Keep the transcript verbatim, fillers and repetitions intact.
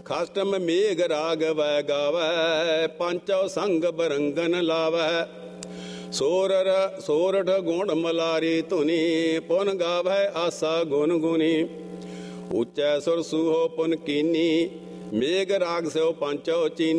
ਖਸਟਮ ਮੇਘ ਰਾਗ ਵੈ ਗਾਵੈ, ਪੰਚੋ ਸੰਗ ਬਰੰਗਨ ਲਾਵੈ। ਸੋਰ ਸੋਰਠ ਗੁਣ ਮਲਾਰੀ ਧੁਨੀ, ਪੁਨ ਗਾਵੈ ਆਸਾ ਗੁਣ ਗੁਨੀ। ਉੱਚੈ ਸੁਰ ਸੂਹੋ ਪੁਨ ਕੀਨੀ, ਮੇਘ ਰਾਗ ਸਿਓ ਪੰਚੋ ਚੀਨੀ।